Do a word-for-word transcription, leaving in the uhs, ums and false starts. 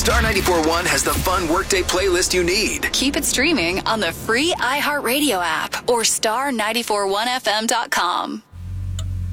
Star ninety-four point one has the fun workday playlist you need. Keep it streaming on the free iHeartRadio app or star nine four one f m dot com.